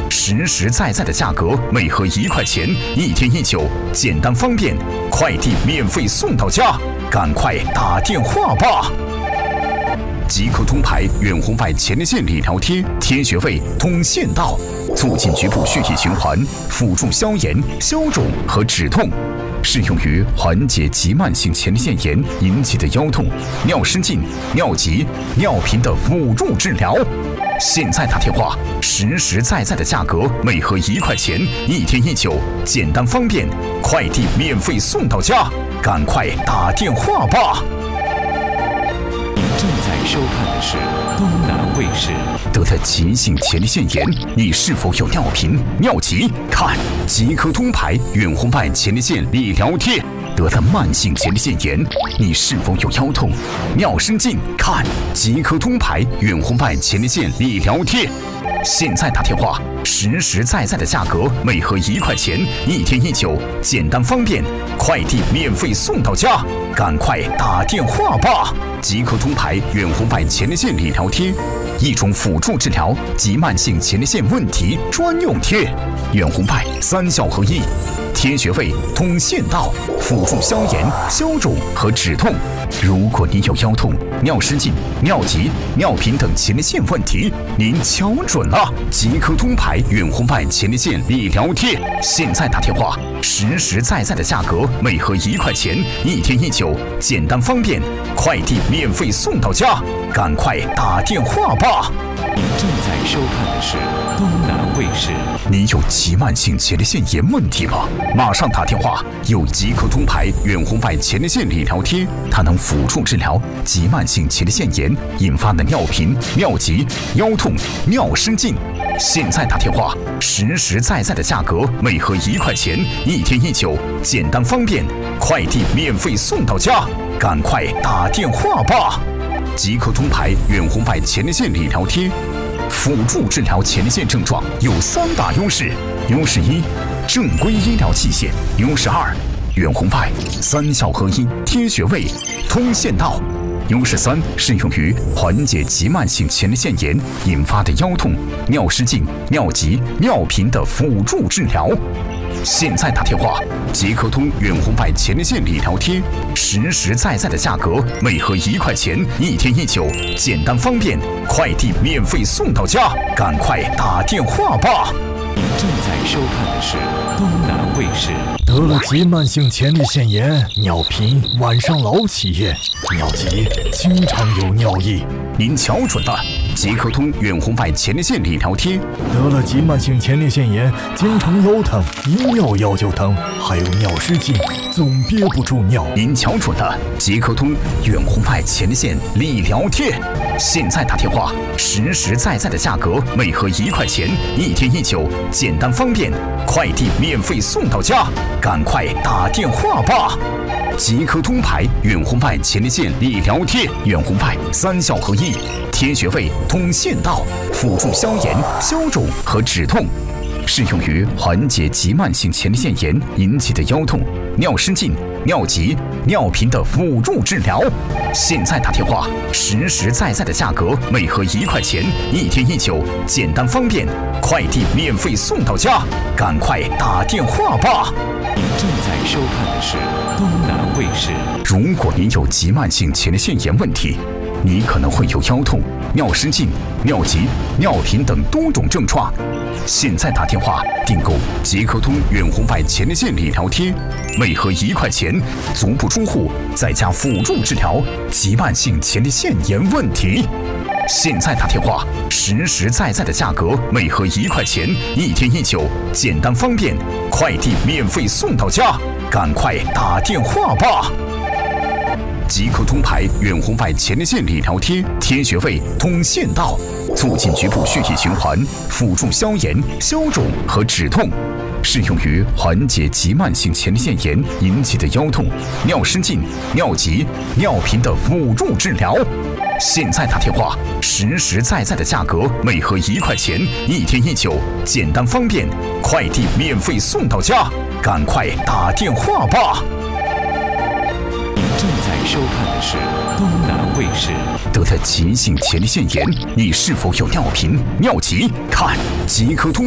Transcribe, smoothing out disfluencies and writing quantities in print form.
实实在在的价格，每盒1块钱，1天1酒，简单方便，快递免费送到家，赶快打电话吧！即刻通牌远红外前列腺理疗贴，贴穴位，通线道，促进局部血液循环，辅助消炎、消肿和止痛。适用于缓解急慢性前列腺炎引起的腰痛、尿失禁、尿急、尿频的辅助治疗。现在打电话，实实在在的价格，每盒1块钱，1天1酒，简单方便，快递免费送到家，赶快打电话吧！ 您正在收看的是东南卫视。 得了急性前列腺炎，你是否有尿频、尿急？看即刻通牌远红外前列腺理疗贴。得了慢性前列腺炎，你是否有腰痛、尿失禁？看即刻通牌远红外前列腺理疗贴。现在打电话，实实在在的价格，每盒1块钱，1天1酒，简单方便，快递免费送到家，赶快打电话吧！即刻通牌远红外前列腺理疗贴，一种辅助治疗急慢性前列腺问题专用贴，远红外3效合一，贴穴位，通线道，辅助消炎、消肿和止痛。如果你有腰痛、尿失禁、尿急、尿频等前列腺问题，您瞧准了！即刻通牌远红外前列腺理疗贴，现在打电话，实实在在的价格，每盒1块钱，1天1酒，简单方便，快递免费送到家，赶快打电话吧！ 您正在收看的是东南卫视。 你有急慢性前列腺炎问题吗？马上打电话！有即刻通牌远红外前列腺理疗贴，它能辅助治疗急慢性前列腺炎引发的尿频、尿急、腰痛、尿失禁。现在打电话，实实在在的价格，每盒1块钱，1天1酒，简单方便，快递免费送到家，赶快打电话吧！即刻通牌远红外前列腺理疗贴，辅助治疗前列腺症状有3大优势：优势1，正规医疗器械；优势2，远红外3效合一，贴穴位，通线道；优势3，适用于缓解急慢性前列腺炎引发的腰痛、尿失禁、尿急、尿频的辅助治疗。现在打电话，即刻通远红外前列腺理疗贴，实实在在的价格，每盒1块钱，1天1酒，简单方便，快递免费送到家，赶快打电话吧！ 您正在收看的是东南卫视。 得了急慢性前列腺炎，尿频，晚上老起夜，尿急，经常有尿意。 您瞧准了！即刻通远红外前列腺理疗贴。 得了急慢性前列腺炎，经常腰疼，一尿腰就疼，还有尿失禁，总憋不住尿。 您瞧准了！即刻通远红外前列腺理疗贴。现在打电话，实实在在的价格，每盒1块钱，1天1酒，简单方便，快递免费送到家，赶快打电话吧！即刻通牌远红外前列腺理疗贴，远红外3效合一，贴穴位，通线道，辅助消炎、消肿和止痛。适用于缓解急慢性前列腺炎引起的腰痛、尿失禁、尿急、尿频的辅助治疗。现在打电话，实实在在的价格，每盒1块钱，1天1酒，简单方便，快递免费送到家，赶快打电话吧！ 您正在收看的是东南卫视。 如果您有急慢性前列腺炎问题，你可能会有腰痛、尿失禁、尿急、尿频等多种症状。现在打电话订购即刻通远红外前列腺理疗贴，每盒1块钱，足不出户，在家辅助治疗急慢性前列腺炎问题。现在打电话，实实在在的价格，每盒1块钱，1天1酒，简单方便，快递免费送到家，赶快打电话吧！即刻通牌远红外前列腺理疗贴，贴穴位，通线道，促进局部血液循环，辅助消炎、消肿和止痛。适用于缓解急慢性前列腺炎引起的腰痛、尿失禁、尿急、尿频的辅助治疗。现在打电话，实实在在的价格，每盒1块钱，1天1酒，简单方便，快递免费送到家，赶快打电话吧！ 您正在收看的是东南卫视。 得了急性前列腺炎，你是否有尿频、尿急？看即刻通。